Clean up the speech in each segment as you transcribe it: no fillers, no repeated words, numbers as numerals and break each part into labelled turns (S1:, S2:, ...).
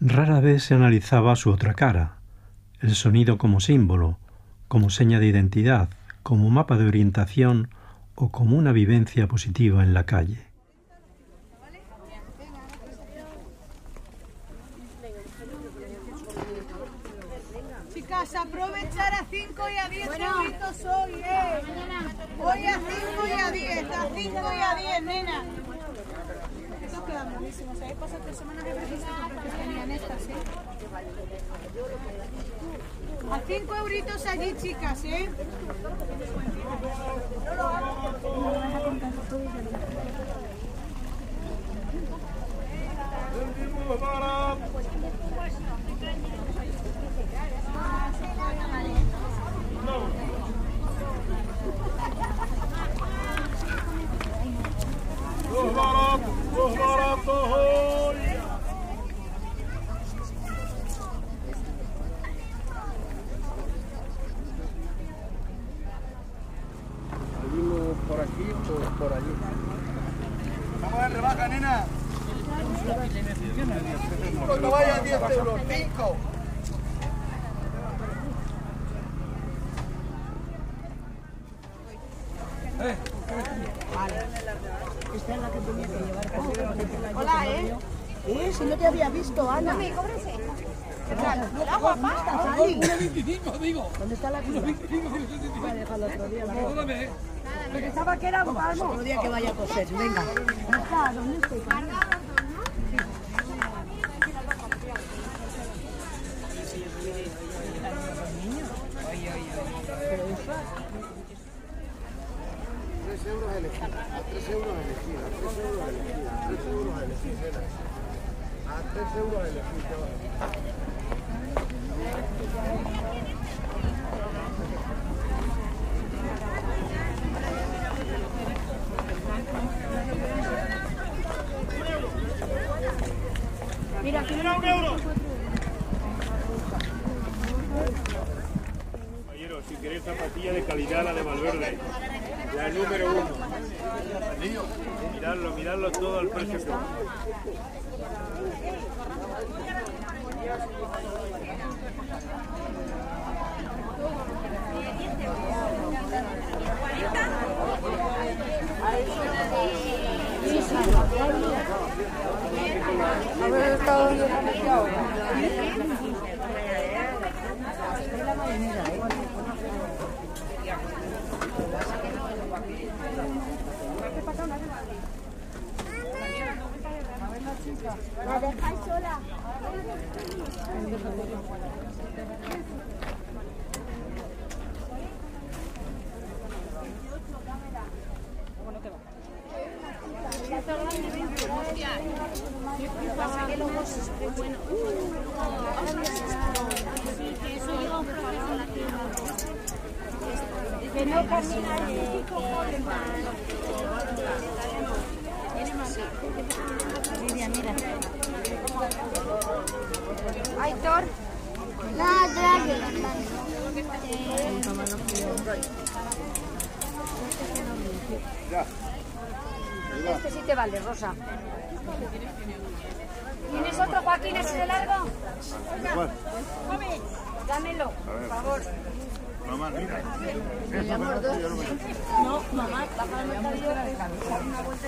S1: Rara vez se analizaba su otra cara, el sonido como símbolo, como seña de identidad, como mapa de orientación o como una vivencia positiva en la calle.
S2: Chicas, aprovechar a 5 y a 10 euritos hoy, Hoy a 5 y a 10, a 5 y a 10, nena. Estos quedan buenísimos. ¿Sabéis? Pasado 3 semanas de visto que tenían estas, A 5 euritos allí, chicas,
S3: Por aquí, por allí. Vamos a rebaja, nena. Cuando vaya 10 euros, 5.
S4: Vale. Esta es la que tenía que llevar.
S2: Hola,
S4: Si no te había visto, Ana.
S2: Mami, cóbrese.
S4: Hola, guapa.
S3: Una 25, digo.
S4: ¿Dónde está la cuna?
S3: 25,
S4: Voy a dejarlo otro día.
S3: Perdóname,
S4: Pensaba que era un palmo. Otro día que vaya a coser, venga. ¿Dónde está?
S3: €3 elegir, a 3 euros elegir, a 3 euros elegir, a 3 euros elegir, nena. A 3 euros elegir,
S4: Mira, aquí
S5: ¡1 euro! Caballero, si queréis zapatilla de calidad, la de Valverde, la número 1. Miradlo todo al precio que va.
S2: Haber estado bien anunciado.
S4: ¿la dejáis sola?
S6: Pasa que luego es bueno.
S4: Que no camina Mira.
S2: Aitor.
S4: Este sí te vale, Rosa. ¿Tienes otro, Joaquín, ese de largo? Dámelo, por favor.
S3: Mamá, mira.
S4: No, mamá, baja la nota yo. Una vuelta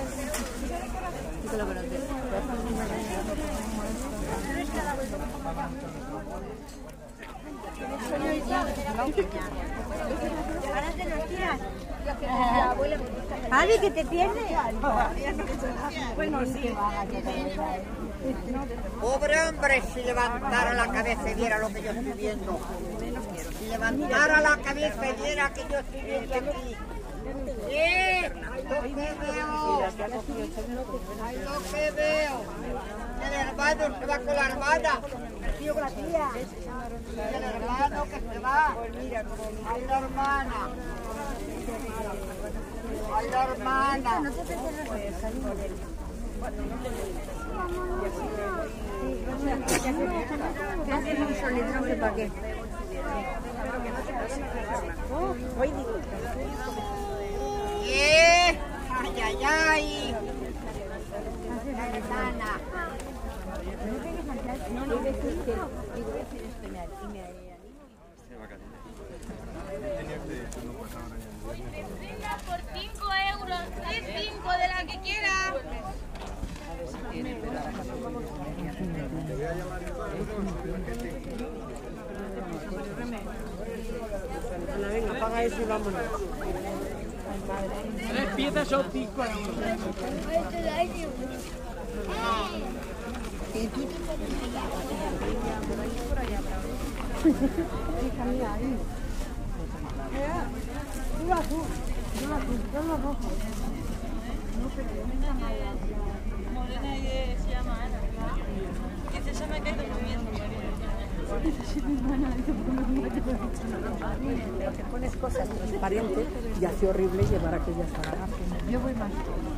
S4: Adi, que te pierdes. Bueno, sí.
S7: Pobre hombre, si levantara la cabeza y viera lo que yo estoy viendo. Si levantara la cabeza y viera que yo estoy viendo aquí. Lo que veo. Ay, lo que veo. El hermano se va con la hermana. El tío con la tía. El hermano que se va. Ay, la hermana. Ay, la hermana.
S4: Hacen un solitro que para qué.
S7: Ay, ay, ay. La hermana.
S6: Venga, por 5 euros, 5 de la que quiera.
S4: Venga, paga eso y vámonos. 3 piezas son 5 euros.
S2: Morena y se llama Ana. Dice, se me ha caído comiendo.
S4: Pero te pones cosas transparentes y hace horrible llevar aquellas paradas. Yo voy más.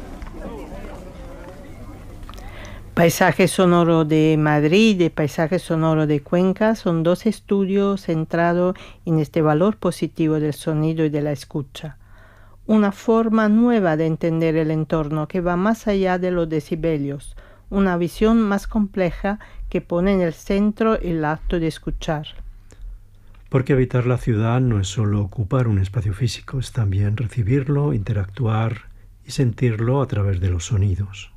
S8: Paisaje sonoro de Madrid y Paisaje sonoro de Cuenca son dos estudios centrados en este valor positivo del sonido y de la escucha. Una forma nueva de entender el entorno que va más allá de los decibelios, una visión más compleja que pone en el centro el acto de escuchar.
S1: Porque habitar la ciudad no es solo ocupar un espacio físico, es también recibirlo, interactuar y sentirlo a través de los sonidos.